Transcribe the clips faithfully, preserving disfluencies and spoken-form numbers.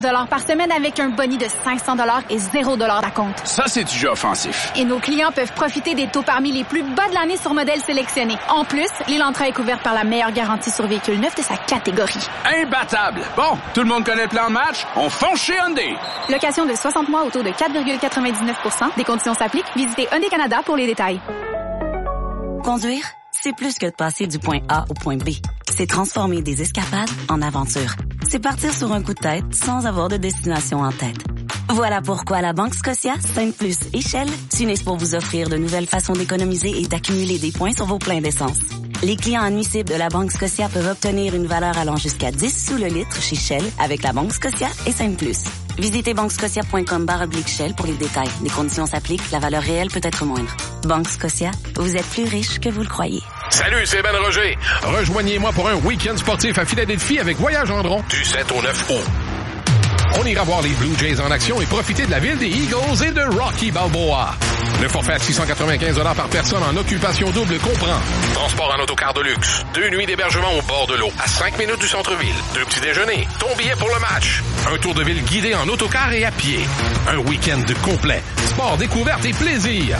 dollars par semaine avec un boni de cinq cents dollars et zéro dollar d'acompte. Ça, c'est du jeu offensif. Et nos clients peuvent profiter des taux parmi les plus bas de l'année sur modèles sélectionnés. En plus, l'Elantra est couverte par la meilleure garantie sur véhicule neuf de sa catégorie. Imbattable! Bon, tout le monde connaît le plan de match? On fonce chez Hyundai! Location de soixante mois au taux de quatre virgule quatre-vingt-dix-neuf pour cent. Des conditions s'appliquent. Visitez Hyundai Canada pour les détails. Conduire, c'est plus que de passer du point A au point B. C'est transformer des escapades en aventures. C'est partir sur un coup de tête sans avoir de destination en tête. Voilà pourquoi la Banque Scotia, Sainte-Plus et Shell s'unissent pour vous offrir de nouvelles façons d'économiser et d'accumuler des points sur vos pleins d'essence. Les clients admissibles de la Banque Scotia peuvent obtenir une valeur allant jusqu'à dix sous le litre chez Shell avec la Banque Scotia et Sainte-Plus. Visitez banquescotia.com barre oblique Shell pour les détails. Les conditions s'appliquent, la valeur réelle peut être moindre. Banque Scotia, vous êtes plus riche que vous le croyez. Salut, c'est Ben Roger. Rejoignez-moi pour un week-end sportif à Philadelphie avec Voyage Andron du sept au neuf août. On ira voir les Blue Jays en action et profiter de la ville des Eagles et de Rocky Balboa. Le forfait à six cent quatre-vingt-quinze dollars par personne en occupation double comprend transport en autocar de luxe, deux nuits d'hébergement au bord de l'eau, à cinq minutes du centre-ville, deux petits déjeuners, ton billet pour le match, un tour de ville guidé en autocar et à pied, un week-end complet, sport, découverte et plaisir.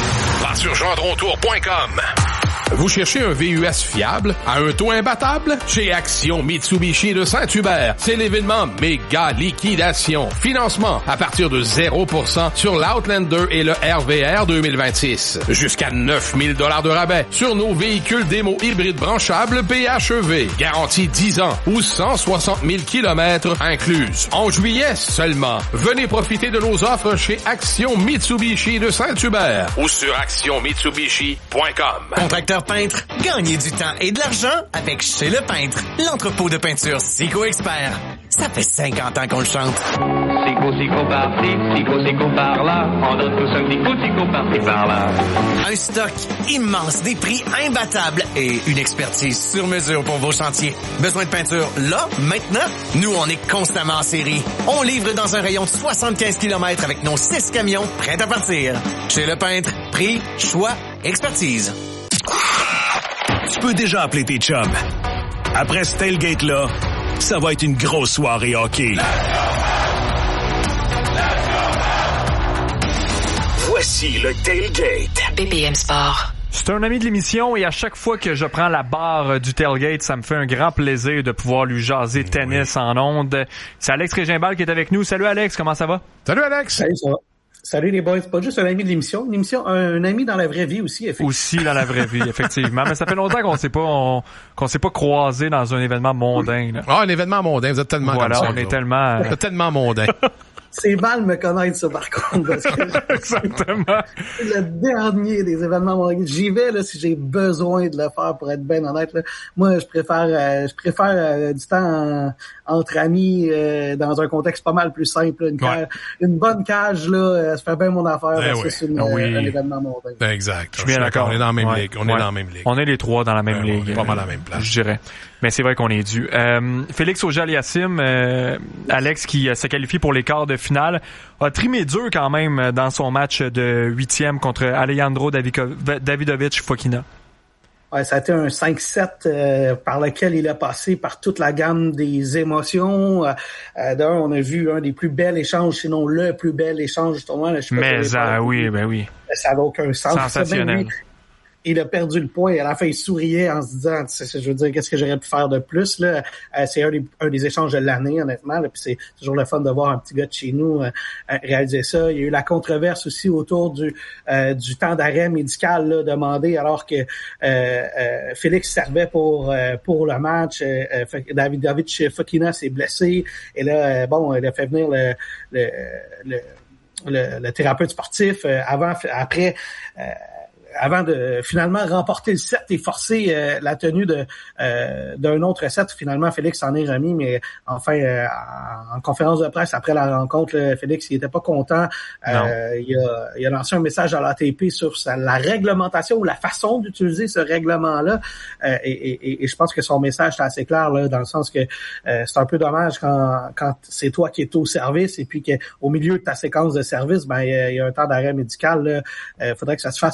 Va sur gendrontour point com. Vous cherchez un V U S fiable à un taux imbattable? Chez Action Mitsubishi de Saint-Hubert, c'est l'événement méga liquidation. Financement à partir de zéro pour cent sur l'Outlander et le R V R deux mille vingt-six. Jusqu'à neuf mille dollars de rabais sur nos véhicules démo hybrides branchables P H E V. Garantie dix ans ou cent soixante mille kilomètres incluses. En juillet seulement, venez profiter de nos offres chez Action Mitsubishi de Saint-Hubert ou sur action mitsubishi point com. Contracteur peintre, gagnez du temps et de l'argent avec Chez Le Peintre, l'entrepôt de peinture Sico Expert. Ça fait cinquante ans qu'on le chante. Sico, Sico par-ci, Sico, Sico par-là, on donne tous un petit coup de Sico par-ci, par-là. Un stock immense, des prix imbattables et une expertise sur mesure pour vos chantiers. Besoin de peinture là, maintenant? Nous, on est constamment en série. On livre dans un rayon de soixante-quinze kilomètres avec nos six camions prêts à partir. Chez Le Peintre, prix, choix, expertise. Tu peux déjà appeler tes chums. Après ce tailgate-là, ça va être une grosse soirée hockey. Voici le tailgate. B B M Sport. C'est un ami de l'émission et à chaque fois que je prends la barre du tailgate, ça me fait un grand plaisir de pouvoir lui jaser tennis oui. en ondes. C'est Alex Régimbal qui est avec nous. Salut Alex, comment ça va? Salut Alex! Salut, ça va? Salut les boys, c'est pas juste un ami de l'émission, une émission, un, un ami dans la vraie vie aussi. Effectivement. Aussi dans la vraie vie, effectivement. Mais ça fait longtemps qu'on s'est pas, on, qu'on s'est pas croisé dans un événement mondain. Là. Ah, un événement mondain, vous êtes tellement voilà, comme ça. on est tellement, vous êtes tellement mondain. C'est mal me connaître ça par contre parce que exactement. C'est le dernier des événements mondains. J'y vais là si j'ai besoin de le faire pour être bien honnête là. Moi je préfère euh, je préfère euh, du temps en, entre amis euh, dans un contexte pas mal plus simple. Une, cage, ouais. une bonne cage là, euh, ça fait bien mon affaire ben parce oui. que c'est une, oui. euh, un événement mondain. Exact. Je suis bien d'accord. On est dans la même ouais. ligue. On ouais. est dans la même ligue. On est les trois dans la même ben, ligue. On est pas mal à la même place. Je dirais. Mais c'est vrai qu'on est dû. Euh, Félix Auger-Aliassime, euh, Alex qui euh, se qualifie pour les quarts de finale, a trimé dur quand même dans son match de huitième contre Alejandro Davidovich Fokina. Ouais, ça a été un cinq sept euh, par lequel il a passé par toute la gamme des émotions. Euh, D'un, on a vu un des plus bels échanges, sinon le plus bel échange du tournoi. Je sais pas Mais ah, oui, ben oui. Ça n'avait aucun sens. Sensationnel. Il a perdu le point et à la fin, il souriait en se disant, je veux dire, qu'est-ce que j'aurais pu faire de plus, là. Euh, c'est un des, un des échanges de l'année, honnêtement, là. Puis c'est toujours le fun de voir un petit gars de chez nous euh, réaliser ça. Il y a eu la controverse aussi autour du euh, du temps d'arrêt médical, là, demandé alors que euh, euh, Félix servait pour euh, pour le match. Euh, Davidovich Fokina s'est blessé. Et là, euh, bon, il a fait venir le le, le, le, le thérapeute sportif euh, avant, après... Euh, avant de finalement remporter le set et forcer euh, la tenue de euh, d'un autre set. Finalement, Félix s'en est remis, mais enfin, euh, en, en conférence de presse après la rencontre, là, Félix, il était pas content. Euh, il, a, il a lancé un message à l'A T P sur sa, la réglementation ou la façon d'utiliser ce règlement-là. Euh, et, et, et je pense que son message est assez clair, là, dans le sens que euh, c'est un peu dommage quand, quand c'est toi qui es au service et puis qu'au milieu de ta séquence de service, ben il y a, il y a un temps d'arrêt médical. Il euh, faudrait que ça se fasse possiblement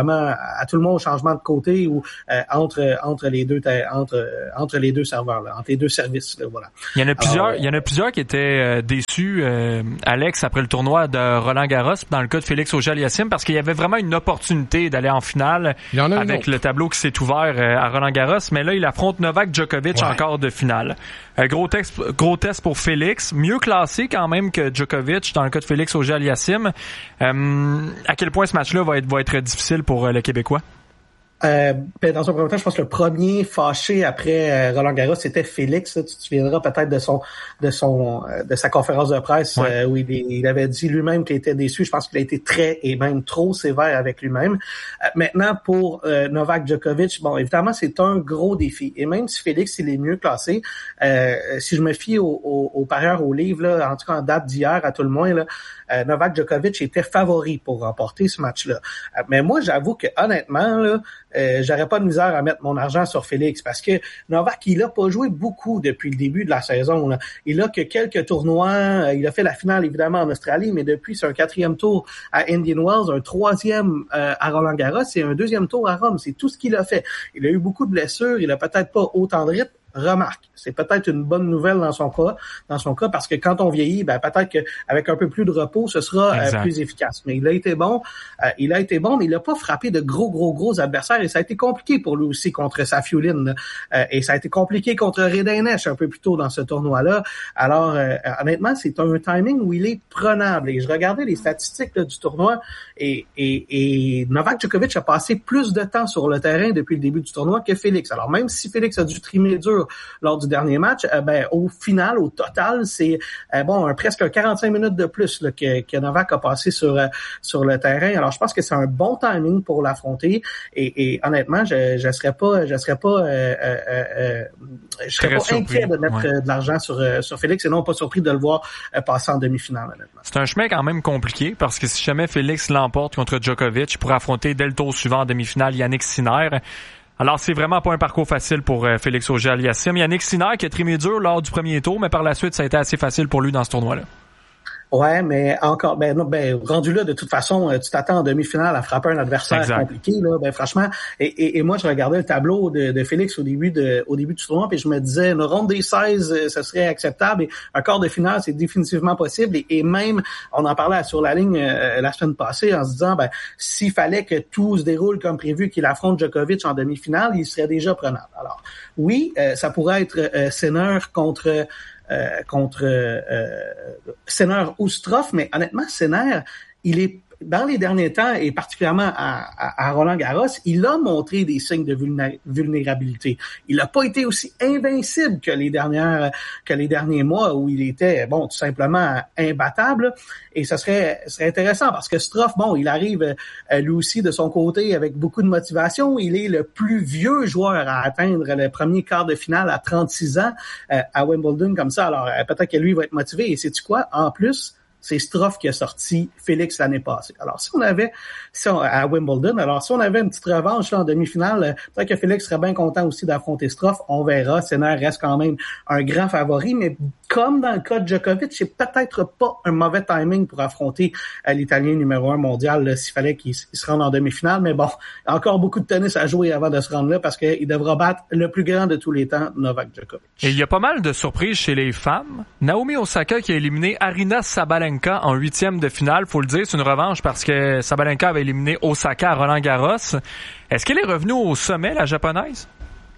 vraiment à, à tout le monde changement de côté ou euh, entre entre les deux entre entre les deux serveurs là, entre les deux services là, voilà. Il y en a plusieurs, Alors, il y en a plusieurs qui étaient euh, déçus, euh, Alex, après le tournoi de Roland-Garros, dans le cas de Félix Auger-Aliassime, parce qu'il y avait vraiment une opportunité d'aller en finale il y en a avec le tableau qui s'est ouvert euh, à Roland-Garros, mais là il affronte Novak Djokovic ouais. en quart de finale. Euh, gros test, gros test pour Félix, mieux classé quand même que Djokovic dans le cas de Félix Auger-Aliassime. Euh, à quel point ce match-là va être va être difficile pour euh, le Québécois? Euh, dans un premier temps, je pense que le premier fâché après euh, Roland Garros, c'était Félix. Là. Tu te souviendras peut-être de son, de son, euh, de sa conférence de presse ouais. euh, où il, il avait dit lui-même qu'il était déçu. Je pense qu'il a été très et même trop sévère avec lui-même. Euh, maintenant, pour euh, Novak Djokovic, bon, évidemment, c'est un gros défi. Et même si Félix il est mieux classé, euh, si je me fie au, au, au parieur au livre, là, en tout cas en date d'hier à tout le moins, là, euh, Novak Djokovic était favori pour remporter ce match-là. Euh, mais moi, j'avoue que honnêtement, là, Euh, j'aurais pas de misère à mettre mon argent sur Félix parce que Novak, il a pas joué beaucoup depuis le début de la saison. Là. Il a que quelques tournois. Il a fait la finale, évidemment, en Australie, mais depuis, c'est un quatrième tour à Indian Wells, un troisième euh, à Roland-Garros et un deuxième tour à Rome. C'est tout ce qu'il a fait. Il a eu beaucoup de blessures. Il a peut-être pas autant de rythme. Remarque, c'est peut-être une bonne nouvelle dans son cas, dans son cas, parce que quand on vieillit, ben peut-être qu'avec un peu plus de repos, ce sera euh, plus efficace. Mais il a été bon, euh, il a été bon, mais il n'a pas frappé de gros, gros, gros adversaires et ça a été compliqué pour lui aussi contre Safiullin euh, et ça a été compliqué contre Redenesh un peu plus tôt dans ce tournoi-là. Alors, euh, honnêtement, c'est un timing où il est prenable. Et je regardais les statistiques là, du tournoi et, et, et Novak Djokovic a passé plus de temps sur le terrain depuis le début du tournoi que Félix. Alors, même si Félix a dû trimer dur lors du dernier match, euh, ben au final, au total, c'est euh, bon un, presque quarante-cinq minutes de plus là, que, que Novak a passé sur euh, sur le terrain. Alors je pense que c'est un bon timing pour l'affronter et, et honnêtement, je je serais pas je serais pas euh, euh, euh, je serais Très pas surpris. inquiet de mettre ouais. de l'argent sur euh, sur Félix et non pas surpris de le voir euh, passer en demi-finale. Honnêtement. C'est un chemin quand même compliqué parce que si jamais Félix l'emporte contre Djokovic, il pourrait affronter dès le tour suivant en demi-finale Yannick Sinner. Alors, c'est vraiment pas un parcours facile pour euh, Félix Auger-Aliassime. Yannick Sinner qui a trimé dur lors du premier tour, mais par la suite, ça a été assez facile pour lui dans ce tournoi-là. Ouais, mais encore, ben non, ben rendu là, de toute façon, tu t'attends en demi-finale à frapper un adversaire exact. compliqué, là. Ben franchement, et, et, et moi je regardais le tableau de, de Félix au début de, au début du tournoi, puis je me disais une ronde des seize, ce serait acceptable, et un quart de finale, c'est définitivement possible, et, et même, on en parlait sur la ligne euh, la semaine passée en se disant, ben s'il fallait que tout se déroule comme prévu, qu'il affronte Djokovic en demi-finale, il serait déjà prenable. Alors, oui, euh, ça pourrait être euh, Sinner contre Euh, contre euh, Sinner ou Struff, mais honnêtement, Sinner, il est dans les derniers temps, et particulièrement à, à, à Roland-Garros, il a montré des signes de vulnérabilité. Il n'a pas été aussi invincible que les dernières, que les derniers mois où il était, bon, tout simplement imbattable. Et ce serait, ce serait intéressant parce que Struff, bon, il arrive euh, lui aussi de son côté avec beaucoup de motivation. Il est le plus vieux joueur à atteindre le premier quart de finale à trente-six ans euh, à Wimbledon comme ça. Alors, euh, peut-être que lui va être motivé. Et sais-tu quoi? En plus, c'est Struff qui a sorti Félix l'année passée. Alors, si on avait, si on, à Wimbledon, alors si on avait une petite revanche là, en demi-finale, peut-être que Félix serait bien content aussi d'affronter Struff. On verra. Sinner reste quand même un grand favori, mais comme dans le cas de Djokovic, c'est peut-être pas un mauvais timing pour affronter euh, l'Italien numéro un mondial là, s'il fallait qu'il se rende en demi-finale. Mais bon, encore beaucoup de tennis à jouer avant de se rendre là parce qu'il devra battre le plus grand de tous les temps, Novak Djokovic. Et il y a pas mal de surprises chez les femmes. Naomi Osaka qui a éliminé Aryna Sabalenka en huitième de finale. Faut le dire, c'est une revanche parce que Sabalenka avait éliminé Osaka à Roland-Garros. Est-ce qu'elle est revenue au sommet, la japonaise?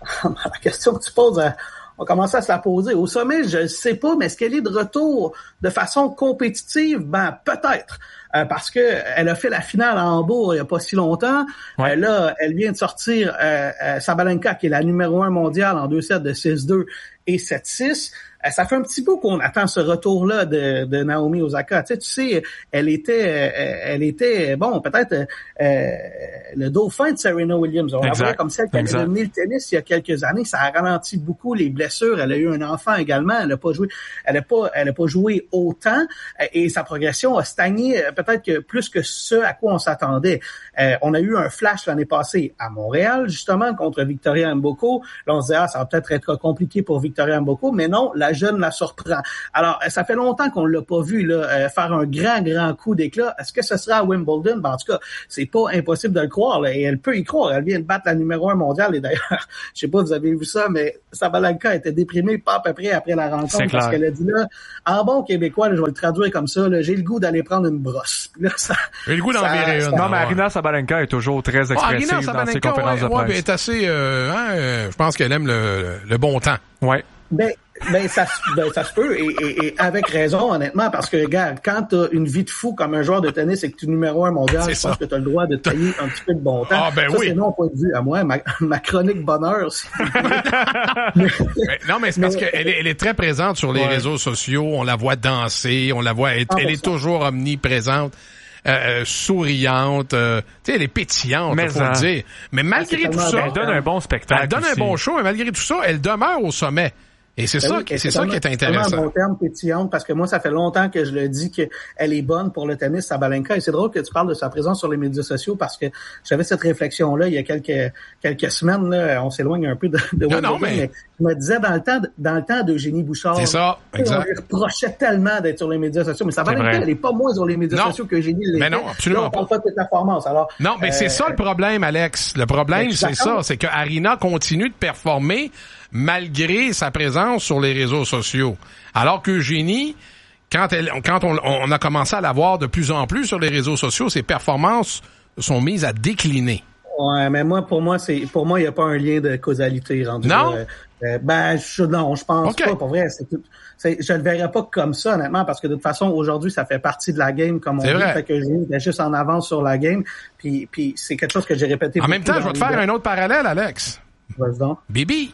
La question que tu poses... Euh... On commence à se la poser. Au sommet, je ne sais pas, mais est-ce qu'elle est de retour de façon compétitive? Ben, peut-être. Euh, parce que elle a fait la finale à Hambourg il n'y a pas si longtemps. Ouais. Euh, là, elle vient de sortir euh, euh, Sabalenka, qui est la numéro un mondiale en deux sets de six deux et sept six. Euh, ça fait un petit bout qu'on attend ce retour-là de, de Naomi Osaka. Tu sais, tu sais, elle était, euh, elle était, bon, peut-être euh, le dauphin de Serena Williams. On la voyait comme celle qui avait dominé le tennis il y a quelques années. Ça a ralenti beaucoup les blessures. Elle a eu un enfant également. Elle n'a pas joué, elle a pas, elle a pas joué autant et sa progression a stagné peut-être que plus que ce à quoi on s'attendait. Euh, on a eu un flash l'année passée à Montréal, justement, contre Victoria Mboko. Là, on se disait, ah, ça va peut-être être compliqué pour Victoria Mboko, mais non, la la jeune la surprend. Alors, ça fait longtemps qu'on l'a pas vu là euh, faire un grand, grand coup d'éclat. Est-ce que ce sera à Wimbledon? Ben, en tout cas, c'est pas impossible de le croire, là, et elle peut y croire. Elle vient de battre la numéro un mondiale, et d'ailleurs, je sais pas, vous avez vu ça, mais Sabalenka était déprimée pas à peu près après la rencontre, parce qu'elle a dit là, en bon québécois, là, je vais le traduire comme ça, là, j'ai le goût d'aller prendre une brosse. Là, ça, j'ai le goût d'en virer une. Non, mais Aryna Sabalenka est toujours très expressive oh, dans ses conférences ouais, de presse. Ouais, elle est assez, euh, hein, euh, je pense qu'elle aime le, le bon temps. Ouais. Ben, ben ça, ben ça se peut et, et, et avec raison honnêtement parce que regarde quand t'as une vie de fou comme un joueur de tennis et que tu es numéro un mondial, c'est je ça. pense que t'as le droit de tailler un petit peu de bon temps. Ah ben ça, oui. C'est mon point de vue à moi, ma, ma chronique bonheur. mais, non mais c'est parce qu'elle est, elle est très présente sur les ouais. réseaux sociaux. On la voit danser, on la voit, elle, elle est toujours omniprésente. Euh, souriante, euh, tu sais, elle est pétillante, il faut le dire. Mais malgré tout ça, elle donne un bon spectacle. Elle donne aussi. un bon show, mais malgré tout ça, elle demeure au sommet. Et c'est ben ça, oui, c'est, c'est ça qui est intéressant. C'est un bon terme, pétillante, parce que moi, ça fait longtemps que je le dis qu'elle est bonne pour le tennis, Sabalenka. Et c'est drôle que tu parles de sa présence sur les médias sociaux, parce que j'avais cette réflexion-là il y a quelques quelques semaines. Là, on s'éloigne un peu de, de non, non, mais... mais je me disais dans le temps, de, dans le temps d'Eugénie Bouchard. C'est ça, exact. On lui reprochait tellement d'être sur les médias sociaux, mais Sabalenka, elle est pas moins sur les médias non. sociaux qu'Eugénie l'était. Mais non, absolument là, on parle pas de performance. Alors. Non, mais euh, c'est ça le problème, Alex. Le problème, c'est ça, c'est que Aryna continue de performer malgré sa présence sur les réseaux sociaux. Alors qu'Eugénie, quand elle, quand on, on a commencé à la voir de plus en plus sur les réseaux sociaux, ses performances sont mises à décliner. Ouais, mais moi, pour moi, c'est, pour moi, il n'y a pas un lien de causalité rendu. Non? Euh, euh, ben, je, non, je pense okay. pas. Pour vrai, c'est tout, c'est, je le verrais pas comme ça, honnêtement, parce que de toute façon, aujourd'hui, ça fait partie de la game, comme on c'est dit. Vrai. Fait que Eugénie était juste en avance sur la game. Puis, puis c'est quelque chose que j'ai répété. En même temps, je vais te faire un autre parallèle, Alex. Vas-y donc. Bibi.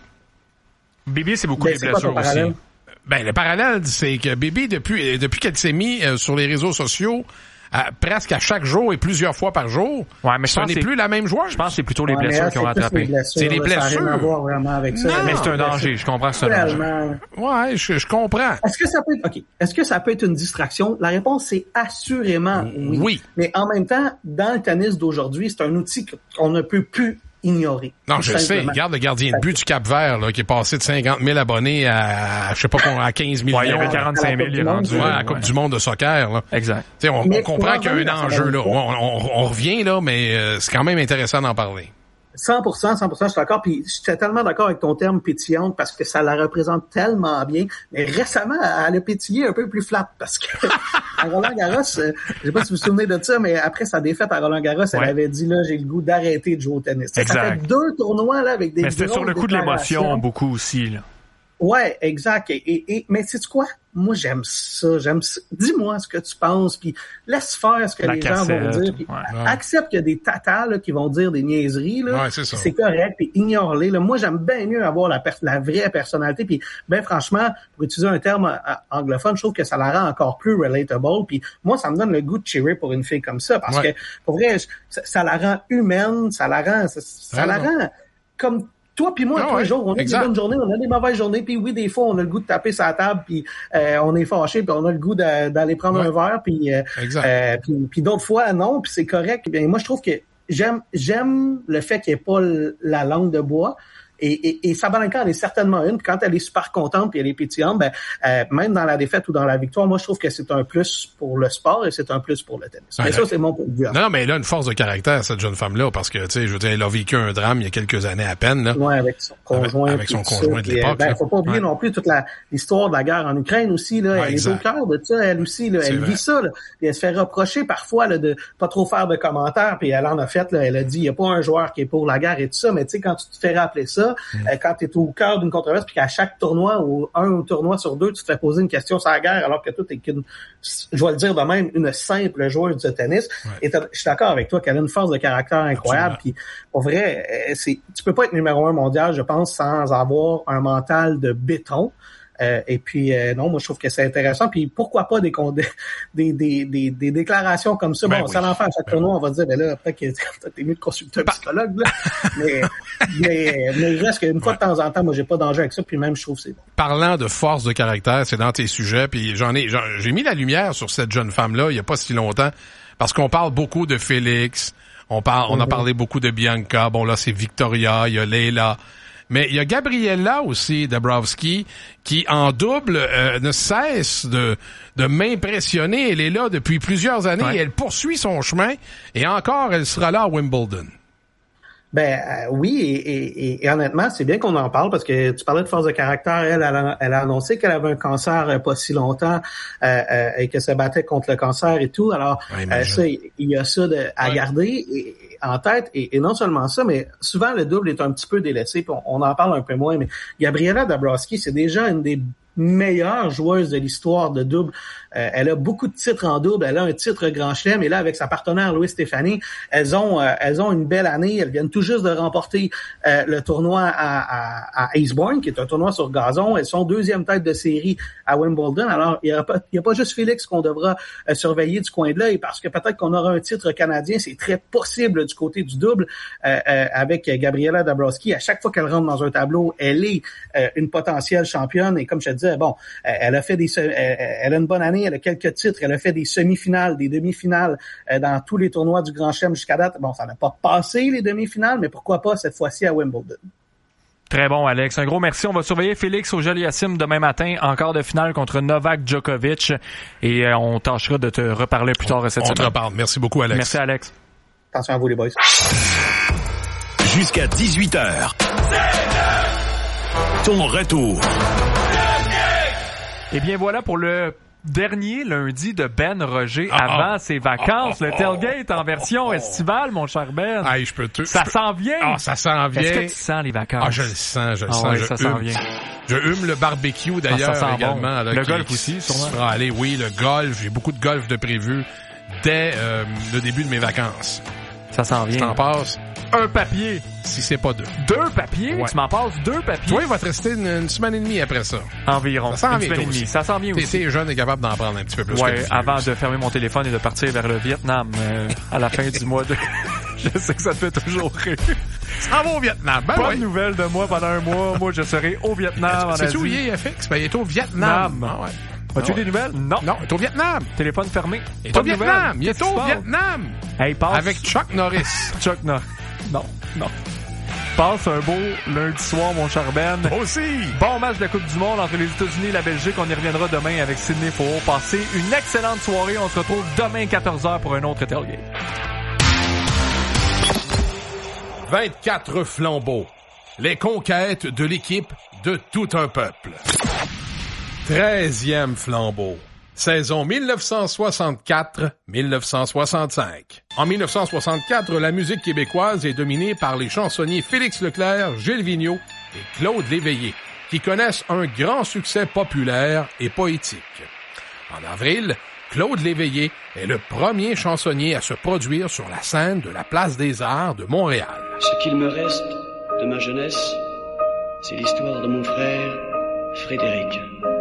Bibi, c'est beaucoup ben, des c'est blessures aussi. Ben, le parallèle, c'est que Bibi, depuis, depuis qu'elle s'est mise euh, sur les réseaux sociaux, euh, presque à chaque jour et plusieurs fois par jour, ouais, mais ce n'est plus la même joueur. Je pense que c'est plutôt les ouais, blessures là, qui ont rattrapé. Les blessures, c'est les blessures. Ça n'a rien à voir vraiment avec ça. Non, mais c'est un danger. Je comprends que c'est un danger. Ouais, je, je comprends. Est-ce que ça peut être, OK. Est-ce que ça peut être une distraction? La réponse, c'est assurément oui. Oui. Mais en même temps, dans le tennis d'aujourd'hui, c'est un outil qu'on ne peut plus ignorer. Non, je sais. Regarde le gardien de but du Cap-Vert, là, qui est passé de cinquante mille abonnés à, je sais pas, à quinze millions. Ouais, il y avait quarante-cinq mille, il est rendu. Ouais, à la Coupe ouais. du monde de soccer, là. Exact. T'sais, on, on comprend qu'il y a un enjeu, là. On, on, on revient, là, mais euh, c'est quand même intéressant d'en parler. cent pour cent, cent pour cent, je suis d'accord. Puis je suis tellement d'accord avec ton terme pétillante parce que ça la représente tellement bien. Mais récemment, elle a pétillé un peu plus flat parce que à Roland Garros, euh, je sais pas si vous vous souvenez de ça, mais après sa défaite à Roland Garros, elle ouais. avait dit là, j'ai le goût d'arrêter de jouer au tennis. Ça fait deux tournois là avec des. Mais c'était sur le coup de l'émotion beaucoup aussi là. Ouais, exact. Et, et, et mais sais-tu quoi? Moi, j'aime ça. J'aime ça. Dis-moi ce que tu penses, puis laisse faire ce que la les cassette, gens vont dire. Puis ouais. accepte qu'il y a des tatas là, qui vont dire des niaiseries. Là. Ouais, c'est ça. C'est correct, puis ignore-les. Là. Moi, j'aime bien mieux avoir la, per- la vraie personnalité. Puis, ben franchement, pour utiliser un terme euh, anglophone, je trouve que ça la rend encore plus relatable. Puis moi, ça me donne le goût de cheerer pour une fille comme ça, parce ouais. que pour vrai, ça, ça la rend humaine, ça la rend, ça, ça ouais, la non. rend comme toi puis moi, ah, tous les ouais. jours, on a exact. des bonnes journées, on a des mauvaises journées, puis oui, des fois, on a le goût de taper sa table, puis euh, on est fâché, puis on a le goût de, d'aller prendre ouais. un verre, puis, euh, euh, puis, puis d'autres fois, non, puis c'est correct. Bien, moi, je trouve que j'aime j'aime le fait qu'il n'y ait pas la langue de bois. Et, et, et Sabalenka en est certainement une. Puis quand elle est super contente puis elle est pétillante, ben euh, même dans la défaite ou dans la victoire, moi je trouve que c'est un plus pour le sport et c'est un plus pour le tennis. Mais ouais, ça c'est mon point de vue. Non, non, mais elle a une force de caractère cette jeune femme-là parce que tu sais, je veux dire, elle a vécu un drame il y a quelques années à peine là. Ouais, avec son conjoint. Avec, avec son conjoint de l'époque. Ben, faut pas oublier ouais. non plus toute la l'histoire de la guerre en Ukraine aussi là. Ouais, elle exact. est au cœur de ça, elle aussi là. C'est elle vrai. vit ça là. Puis elle se fait reprocher parfois là, de pas trop faire de commentaires. Puis elle en a fait là. Elle a dit, il y a pas un joueur qui est pour la guerre et tout ça. Mais tu sais, quand tu te fais rappeler ça, mm. euh, quand t'es au cœur d'une controverse, puis qu'à chaque tournoi, ou un tournoi sur deux, tu te fais poser une question sur la guerre, alors que toi, t'es qu'une, je vais le dire de même, une simple joueuse de tennis. Ouais. Et je suis d'accord avec toi qu'elle a une force de caractère incroyable. Puis, pour vrai, c'est, tu peux pas être numéro un mondial, je pense, sans avoir un mental de béton. Euh, et puis euh, non, moi je trouve que c'est intéressant. Puis pourquoi pas des des des des, des déclarations comme ça. Bon, ben ça oui. l'en fait à chaque ben tournoi, oui. on va dire, ben là, peut-être que t'es mieux de consulter un psychologue, là. mais, mais mais il reste qu'une fois ouais. de temps en temps, moi j'ai pas danger avec ça. Puis même je trouve que c'est bon. Parlant de force de caractère, c'est dans tes sujets. Puis j'en ai, j'en, j'ai mis la lumière sur cette jeune femme-là il y a pas si longtemps parce qu'on parle beaucoup de Félix. On parle, on mm-hmm. a parlé beaucoup de Bianca. Bon là c'est Victoria, il y a Leila. Mais il y a Gabriela aussi, Dabrowski, qui en double euh, ne cesse de de m'impressionner. Elle est là depuis plusieurs années. Ouais. Et elle poursuit son chemin. Et encore, elle sera là à Wimbledon. Ben euh, oui, et, et, et honnêtement, c'est bien qu'on en parle parce que tu parlais de force de caractère. Elle, elle a, elle a annoncé qu'elle avait un cancer euh, pas si longtemps euh, euh, et qu'elle se battait contre le cancer et tout. Alors, ouais, euh, ça, il y a ça de, à ouais. garder et, en tête. Et, et non seulement ça, mais souvent le double est un petit peu délaissé. Puis on, on en parle un peu moins. Mais Gabriela Dabrowski, c'est déjà une des meilleure joueuse de l'histoire de double. Euh, elle a beaucoup de titres en double. Elle a un titre Grand Chelem. Et là, avec sa partenaire Louise Stéphanie, elles ont euh, elles ont une belle année. Elles viennent tout juste de remporter euh, le tournoi à, à, à Eastbourne, qui est un tournoi sur gazon. Elles sont deuxième tête de série à Wimbledon. Alors, il n'y a pas il y a pas juste Félix qu'on devra euh, surveiller du coin de l'œil, parce que peut-être qu'on aura un titre canadien. C'est très possible du côté du double euh, euh, avec Gabriela Dabrowski. À chaque fois qu'elle rentre dans un tableau, elle est euh, une potentielle championne. Et comme je te disais, bon, elle a fait des, elle a une bonne année, elle a quelques titres, elle a fait des semi-finales, des demi-finales dans tous les tournois du Grand Chelem jusqu'à date. Bon, ça n'a pas passé les demi-finales, mais pourquoi pas cette fois-ci à Wimbledon. Très bon, Alex. Un gros merci. On va surveiller Félix Auger-Aliassime demain matin en quart de finale contre Novak Djokovic. Et on tâchera de te reparler plus tard cette on semaine. On te reparle. Merci beaucoup, Alex. Merci, Alex. Attention à vous, les boys. Jusqu'à dix-huit heures. Ton retour. Et bien voilà pour le dernier lundi de Ben Roger ah, avant ah, ses vacances. Ah, le tailgate en version ah, estivale, mon cher Ben. Ah, je peux te... Ça je s'en vient. Ah, ça s'en vient. Est-ce que tu sens les vacances? Ah, je le sens, je le ah, sens. Ouais, je ça hume. s'en vient. Je hume le barbecue d'ailleurs ah, ça sent également. Bon. Là, le qui, golf qui, aussi, sûrement. Qui aller, oui, le golf. J'ai beaucoup de golf de prévu dès euh, le début de mes vacances. Ça s'en vient. Tu t'en passes? Un papier. Si c'est pas deux. Deux papiers? Ouais. Tu m'en passes deux papiers? Toi, il va te rester une, une semaine et demie après ça. Environ. Ça s'en vient une semaine et demie. Ça s'en vient aussi. T'es jeune et capable d'en prendre un petit peu plus. Ouais, avant de fermer mon téléphone et de partir vers le Vietnam euh, à la fin du mois de... Je sais que ça te fait toujours rire. Ça va au Vietnam. Ben pas ouais. de nouvelles de moi pendant un mois. Moi, je serai au Vietnam. C'est où il est, F X? Ben, il est au Vietnam. Ah ouais. Ah As-tu ouais. des nouvelles? Non. Non, il est au Vietnam. Téléphone fermé. Il est au Vietnam. Il est au Vietnam. Hey, passe. Avec Chuck Norris. Chuck Norris. Non, non. Passe un beau lundi soir, mon cher Ben. Aussi. Bon match de la Coupe du Monde entre les États-Unis et la Belgique. On y reviendra demain avec Sidney Faux. Passez une excellente soirée. On se retrouve demain quatorze heures pour un autre tailgate. vingt-quatre flambeaux. Les conquêtes de l'équipe de tout un peuple. treizième flambeau. Saison dix-neuf cent soixante-quatre dix-neuf cent soixante-cinq. En dix-neuf cent soixante-quatre, la musique québécoise est dominée par les chansonniers Félix Leclerc, Gilles Vigneault et Claude Léveillé, qui connaissent un grand succès populaire et poétique. En avril, Claude Léveillé est le premier chansonnier à se produire sur la scène de la Place des Arts de Montréal. Ce qu'il me reste de ma jeunesse, c'est l'histoire de mon frère Frédéric.